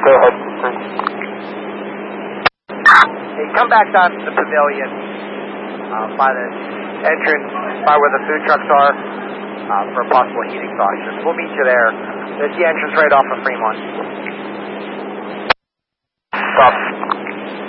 Go ahead. Hey, come back down to the pavilion by the entrance, by where the food trucks are, for a possible heating function. We'll meet you there. There's the entrance right off of Fremont. Stop.